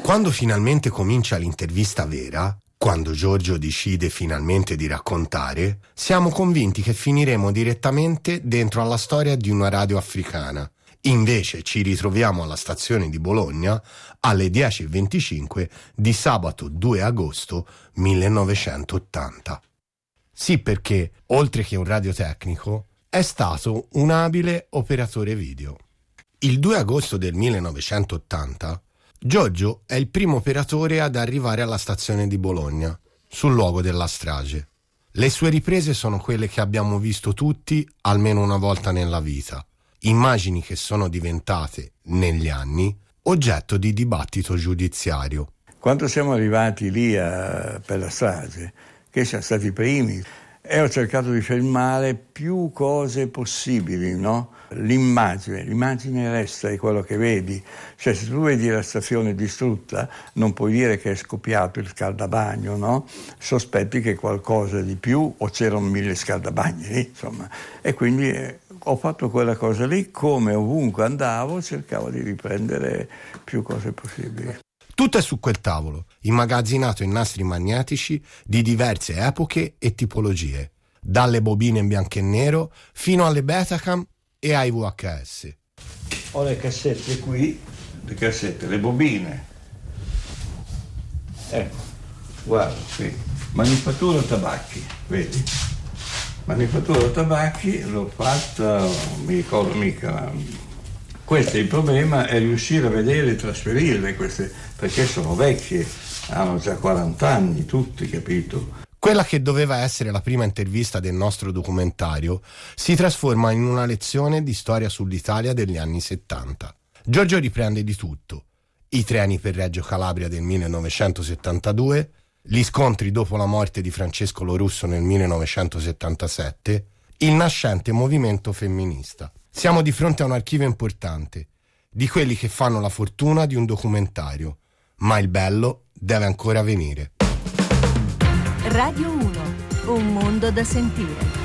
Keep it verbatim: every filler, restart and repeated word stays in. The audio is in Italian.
Quando finalmente comincia l'intervista vera, quando Giorgio decide finalmente di raccontare, siamo convinti che finiremo direttamente dentro alla storia di una radio africana. Invece ci ritroviamo alla stazione di Bologna alle dieci e venticinque di sabato due agosto millenovecentottanta. Sì, perché, oltre che un radiotecnico, è stato un abile operatore video. Il due agosto del millenovecentottanta, Giorgio è il primo operatore ad arrivare alla stazione di Bologna, sul luogo della strage. Le sue riprese sono quelle che abbiamo visto tutti almeno una volta nella vita, immagini che sono diventate, negli anni, oggetto di dibattito giudiziario. Quando siamo arrivati lì a, per la strage, che siamo stati i primi, e ho cercato di filmare più cose possibili, no? L'immagine, l'immagine resta, è quello che vedi. Cioè, se tu vedi la stazione distrutta, non puoi dire che è scoppiato il scaldabagno, no? Sospetti che qualcosa di più, o c'erano mille scaldabagni lì, insomma. E quindi eh, ho fatto quella cosa lì, come ovunque andavo, cercavo di riprendere più cose possibili. Tutto è su quel tavolo, immagazzinato in nastri magnetici di diverse epoche e tipologie, dalle bobine in bianco e nero fino alle Betacam e ai V H S. Ho le cassette qui, le cassette, le bobine. Ecco, guarda qui, manifattura tabacchi, vedi? Manifattura tabacchi l'ho fatta, non mi ricordo mica. Questo è il problema, è riuscire a vedere e trasferirle queste, perché sono vecchie, hanno già quaranta anni tutti, capito? Quella che doveva essere la prima intervista del nostro documentario si trasforma in una lezione di storia sull'Italia degli anni settanta. Giorgio riprende di tutto: i treni per Reggio Calabria del millenovecentosettantadue, gli scontri dopo la morte di Francesco Lorusso nel millenovecentosettantasette, il nascente movimento femminista. Siamo di fronte a un archivio importante, di quelli che fanno la fortuna di un documentario, ma il bello deve ancora venire. Radio uno, un mondo da sentire.